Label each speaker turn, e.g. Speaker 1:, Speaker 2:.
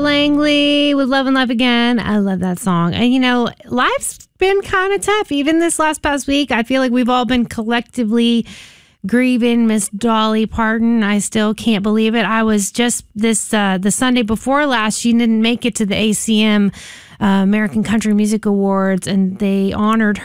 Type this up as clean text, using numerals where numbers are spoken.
Speaker 1: Langley with Love and Love Again. I love that song. And, life's been kind of tough. Even this past week, I feel like we've all been collectively grieving Miss Dolly Parton. I still can't believe it. I was just the Sunday before last, she didn't make it to the ACM American Country Music Awards, and they honored